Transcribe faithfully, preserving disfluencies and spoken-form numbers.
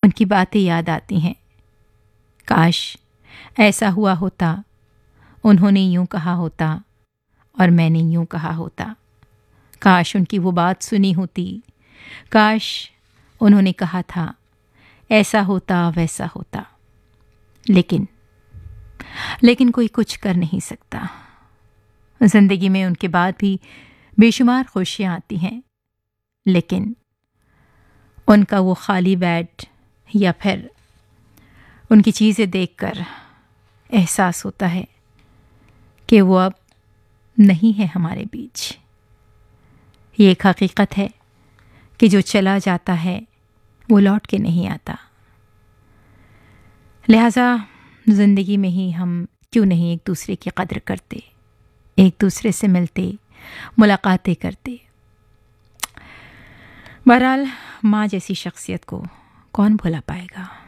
उनकी बातें याद आती हैं। काश ऐसा हुआ होता, उन्होंने यूं कहा होता और मैंने यूं कहा होता। काश उनकी वो बात सुनी होती, काश उन्होंने कहा था ऐसा होता वैसा होता। लेकिन लेकिन कोई कुछ कर नहीं सकता। जिंदगी में उनके बाद भी बेशुमार खुशियां आती हैं, लेकिन उनका वो खाली बेड या फिर उनकी चीज़ें देखकर एहसास होता है कि वो अब नहीं है हमारे बीच। ये एक हकीकत है कि जो चला जाता है वो लौट के नहीं आता। लिहाजा ज़िंदगी में ही हम क्यों नहीं एक दूसरे की कदर करते, एक दूसरे से मिलते, मुलाकातें करते। बहरहाल माँ जैसी शख्सियत को कौन भुला पाएगा।